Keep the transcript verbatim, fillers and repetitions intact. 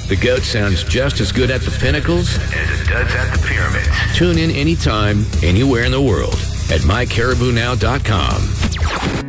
The goat sounds just as good at the Pinnacles as it does at the Pyramids. Tune in anytime, anywhere in the world at my caribou now dot com.